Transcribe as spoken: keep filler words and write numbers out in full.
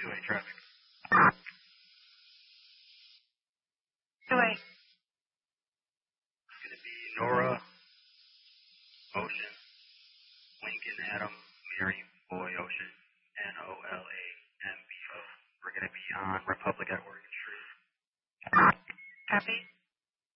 two-way traffic. two-way. It's going to be Nora, Ocean, Lincoln, Adam, Mary, Boy, Ocean, N O L A M B O. We're going to be on Republic at Oregon Street. Copy.